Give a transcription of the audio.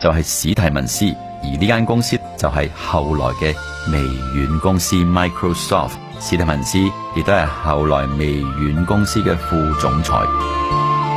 就係史蒂文斯，而呢間公司就係後來嘅微軟公司 Microsoft。史蒂文斯亦都係後來微軟公司嘅副總裁。